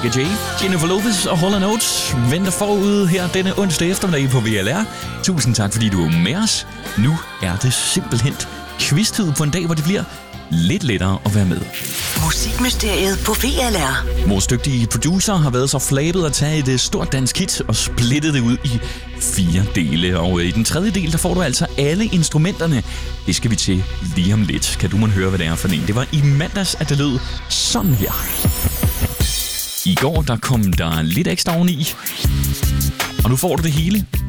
Becky J, Jennifer Lopez og Hall & Oates venter forud her denne onsdag eftermiddag på VLR. Tusind tak, fordi du er med os. Nu er det simpelthen quiz-tid på en dag, hvor det bliver lidt lettere at være med. Musikmysteriet på VLR. Vores dygtige producer har været så flabet at tage et stort dansk hit og splittet det ud i 4 dele. Og i den 3. del, der får du altså alle instrumenterne. Det skal vi til lige om lidt. Kan du måtte høre, hvad det er for en? Det var i mandags, at det lød sådan her. I går, der kom der lidt ekstra oveni. Og nu får du det hele